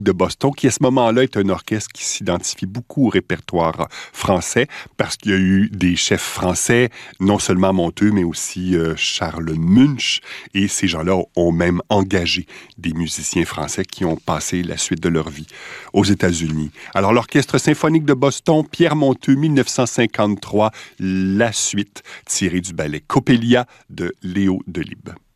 de Boston, qui à ce moment-là est un orchestre qui s'identifie beaucoup au répertoire français, parce qu'il y a eu des chefs français, non seulement Monteux, mais aussi Charles Munch, et ces gens-là ont même engagé des musiciens français qui ont passé la suite de leur vie aux États-Unis. Alors, l'Orchestre symphonique de Boston, Pierre Monteux, 1953, la suite tirée du ballet Coppelia de Léo Delibes.